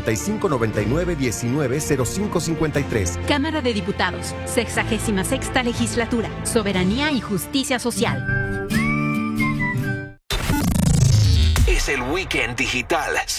5599-190553. Cámara de Diputados, 66ª Legislatura, Soberanía y Justicia Social. Es el Weekend Digital.